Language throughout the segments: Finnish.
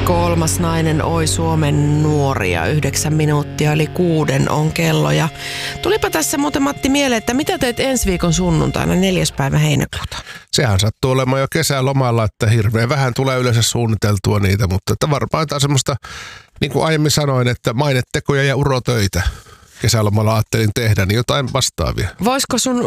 Kolmas nainen oi Suomen nuoria. 9 minuuttia eli 6 on kello. Ja tulipa tässä muuten Matti mieleen, että mitä teet ensi viikon sunnuntaina 4. päivä heinäkuuta? Sehän sattuu olemaan jo kesälomalla, että hirveän vähän tulee yleensä suunniteltua niitä, mutta että varmaan jotain semmoista, niin kuin aiemmin sanoin, että mainetekoja ja urotöitä kesälomalla ajattelin tehdä, niin jotain vastaavia. Voisiko sun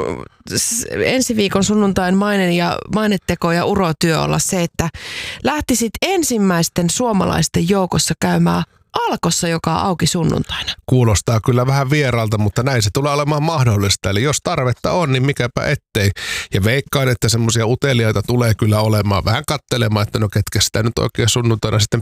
ensi viikon sunnuntain maineteko ja urotyö olla se, että lähtisit ensimmäisten suomalaisten joukossa käymään Alkossa, joka on auki sunnuntaina? Kuulostaa kyllä vähän vieraalta, mutta näin se tulee olemaan mahdollista. Eli jos tarvetta on, niin mikäpä ettei. Ja veikkaan, että semmoisia uteliaita tulee kyllä olemaan vähän katselemaan, että no ketkä sitä nyt oikein sunnuntaina sitten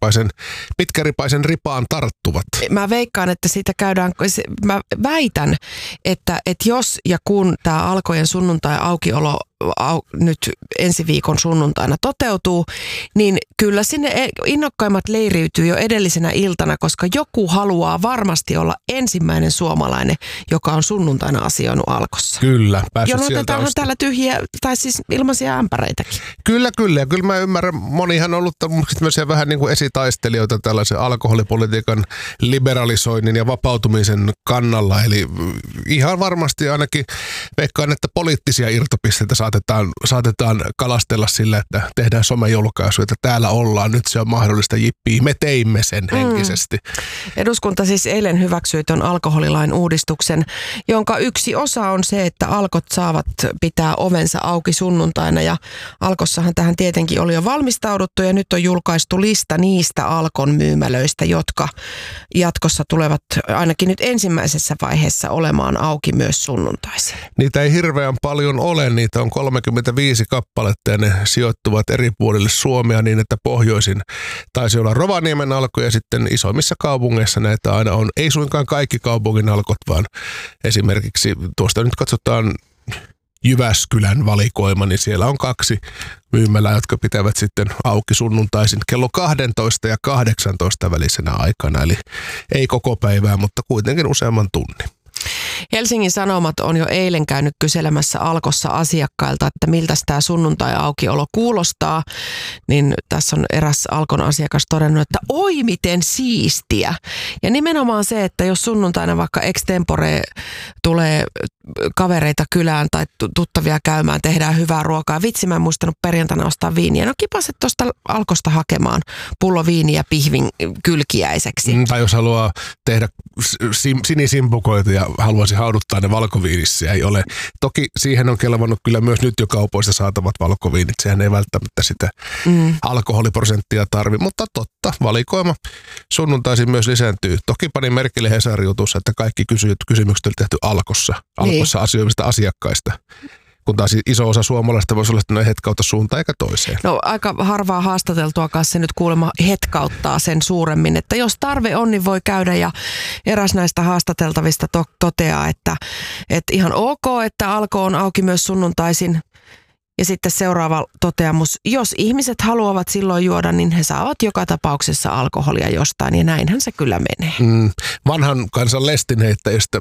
pitkäripaisen ripaan tarttuvat. Mä veikkaan, että siitä käydään, mä väitän, että jos ja kun tämä Alkojen sunnuntai aukiolo nyt ensi viikon sunnuntaina toteutuu, niin kyllä sinne innokkaimmat leiriytyy jo edellisenä iltana, koska joku haluaa varmasti olla ensimmäinen suomalainen, joka on sunnuntaina asioinut Alkossa. Kyllä. Jonotetaanhan täällä tyhjiä, tai siis ilmaisia ämpäreitäkin. Kyllä. Ja kyllä mä ymmärrän, monihan on ollut myös vähän niin kuin esitaistelijoita tällaisen alkoholipolitiikan liberalisoinnin ja vapautumisen kannalla. Eli ihan varmasti ainakin veikkaan, että poliittisia irtopisteitä saatetaan kalastella sillä, että tehdään somejulkaisuja, että täällä ollaan, nyt se on mahdollista, jippii, me teimme sen henkisesti. Eduskunta siis eilen hyväksyi ton alkoholilain uudistuksen, jonka yksi osa on se, että Alkot saavat pitää ovensa auki sunnuntaina, ja Alkossahan tähän tietenkin oli jo valmistauduttu, ja nyt on julkaistu lista niistä Alkon myymälöistä, jotka jatkossa tulevat ainakin nyt ensimmäisessä vaiheessa olemaan auki myös sunnuntaisin. Niitä ei hirveän paljon ole, niitä on 35 kappaletta ja ne sijoittuvat eri puolille Suomea niin, että pohjoisin taisi olla Rovaniemen Alko ja sitten isoimmissa kaupungeissa näitä aina on. Ei suinkaan kaikki kaupungin Alkot, vaan esimerkiksi tuosta nyt katsotaan Jyväskylän valikoima, niin siellä on 2 myymälää, jotka pitävät sitten auki sunnuntaisin kello 12 ja 18 välisenä aikana. Eli ei koko päivää, mutta kuitenkin useamman tunnin. Helsingin Sanomat on jo eilen käynyt kyselemässä Alkossa asiakkailta, että miltä tämä sunnuntai-aukiolo kuulostaa. Niin tässä on eräs Alkon asiakas todennut, että oi miten siistiä. Ja nimenomaan se, että jos sunnuntaina vaikka extempore tulee kavereita kylään tai tuttavia käymään, tehdään hyvää ruokaa. Vitsi, mä en muistanut perjantaina ostaa viiniä. No kipaset tuosta Alkosta hakemaan pullo viiniä pihvin kylkiäiseksi. Tai jos haluaa tehdä sinisimpukoita ja haluaisi hauduttaa ne valkoviinissä, ei ole. Toki siihen on kelvannut kyllä myös nyt jo kaupoista saatavat valkoviinit. Sehän ei välttämättä sitä alkoholiprosenttia tarvi, mutta totta, valikoima sunnuntaisin myös lisääntyy. Toki panin merkille Hesarin jutussa, että kaikki kysymykset on tehty Alkossa asioimista asiakkaista. Kun taas iso osa suomalaista voisi olla, että ne hetkauta suuntaan eikä toiseen. No aika harvaa haastateltua kanssa se nyt kuulemma hetkauttaa sen suuremmin, että jos tarve on, niin voi käydä, ja eräs näistä haastateltavista toteaa, että ihan ok, että Alko on auki myös sunnuntaisin. Ja sitten seuraava toteamus, jos ihmiset haluavat silloin juoda, niin he saavat joka tapauksessa alkoholia jostain, ja näinhän se kyllä menee. Vanhan kansan lestinheittäjistä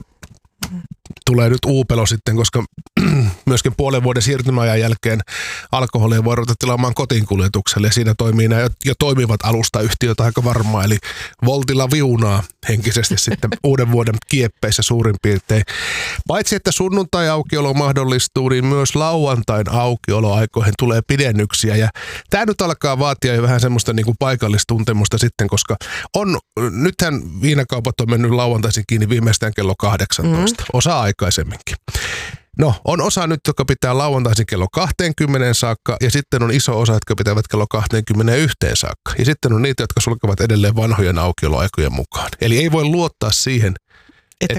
tulee nyt uupelo sitten, koska myöskin puolen vuoden siirtymäajan jälkeen alkoholia voi ruveta tilaamaan kotiinkuljetukselle, ja siinä toimii nämä jo toimivat alustayhtiöt aika varmaan, eli voltilla viunaa henkisesti sitten uuden vuoden kieppeissä suurin piirtein. Paitsi että sunnuntai-aukiolo mahdollistuu, niin myös lauantain aukioloaikoihin tulee pidennyksiä, ja tämä nyt alkaa vaatia jo vähän semmoista niin kuin paikallistuntemusta sitten, koska nythän viinakaupat on mennyt lauantaisin kiinni viimeistään kello 18, osa aikaisemminkin. No, on osa nyt, joka pitää lauantaisin kello 20 saakka, ja sitten on iso osa, jotka pitävät kello 21 saakka. Ja sitten on niitä, jotka sulkevat edelleen vanhojen aukioloaikojen mukaan. Eli ei voi luottaa siihen, että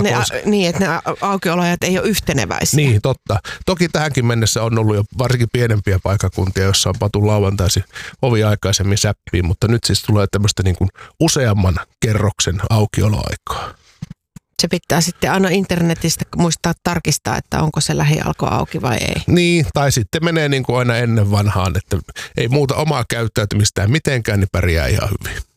ne aukioloajat ei ole yhteneväisiä. Niin, totta. Toki tähänkin mennessä on ollut jo varsinkin pienempiä paikkakuntia, joissa on patu lauantaisin ovi aikaisemmin säppiin, mutta nyt siis tulee tämmöistä niin kuin useamman kerroksen aukioloaikaa. Se pitää sitten aina internetistä muistaa tarkistaa, että onko se lähialko auki vai ei. Niin, tai sitten menee niin kuin aina ennen vanhaan, että ei muuta omaa käyttäytymistään mitenkään, niin pärjää ihan hyvin.